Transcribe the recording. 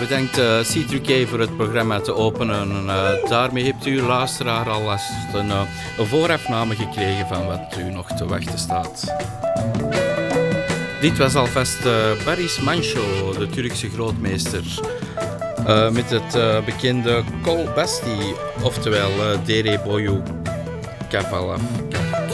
bedankt C3K voor het programma te openen. Daarmee heeft u, luisteraar, alvast een voorafname gekregen van wat u nog te wachten staat. Dit was alvast Baris Manço, de Turkse grootmeester. Met het bekende Kol Basti, oftewel Dere Boyu